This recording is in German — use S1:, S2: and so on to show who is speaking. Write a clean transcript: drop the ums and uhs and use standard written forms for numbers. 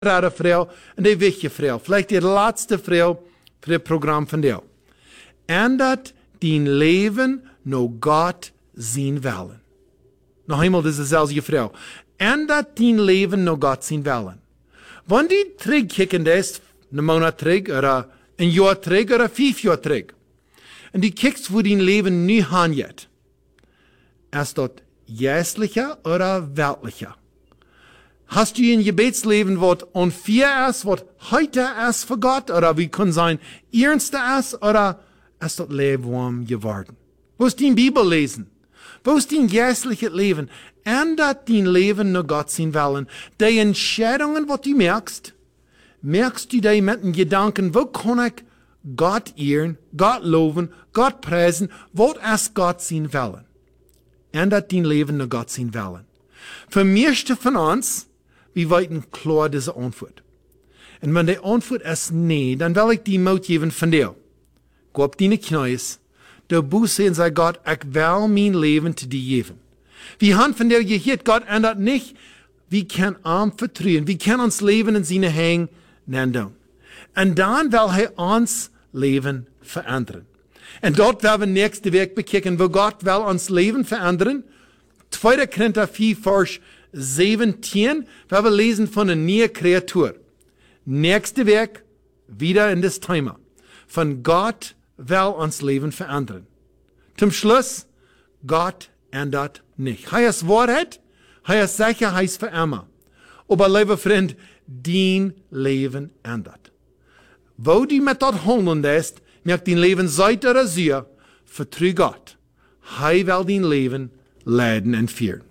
S1: rare Frau und die wichtige Frau. Vielleicht die letzte Frau für das Programm von dir. Ändert dein Leben noch Gott sein Willen. Noch einmal, das ist dieselbe Frau. Ändert dein Leben noch Gott sein Willen. Wenn die zurückkicken ist, einen Monat zurück, oder ein Jahr zurück, oder 5 Jahre zurück, und du kickst, wo dein Leben nie handelt, ist das geistlicher oder weltlicher? Hast du ein Gebetsleben, was unfair ist, was heute ist für Gott, oder wie kann sein, ernster ist, oder ist das Leben warm geworden? Wo ist dein Bibel lesen? Wo ist dein geistliches Leben? Ändert dein Leben nach Gott sein Willen. Die Entscheidungen, was du merkst du die mit den Gedanken, wo kann ich Gott ehren, Gott loben, Gott preisen, was ist Gott sein Willen? Ändert dein Leben nach Gott sein Willen. Für meiste von uns, wir weiten klar diese Antwort. Und wenn die Antwort ist nee, dann will ich die Mut geben von dir. Geh auf deine Knie, der Buße und sag Gott, ich will mein Leben zu dir geben. Wir haben von dir gehört, Gott ändert nicht, wir können arm vertrauen, wir können uns Leben in seine Hände nennen. Und dann will er uns Leben verändern. Und dort werden wir nächste Weg bekicken, wo Gott will uns Leben verändern. 2. Korinther 4, Vers 17, weil wir lesen von einer neuen Kreatur. Nächste Weg, wieder in das Thema. Von Gott will uns Leben verändern. Zum Schluss, Gott ändert nicht. Er ist Wahrheit, er ist sicher, er ist für immer. Aber, lieber Freund, dein Leben ändert. Wo du mit dort handeln lässt, merkt dein Leben seit oder sehr, vertrau Gott. Er will dein Leben leiden und führen.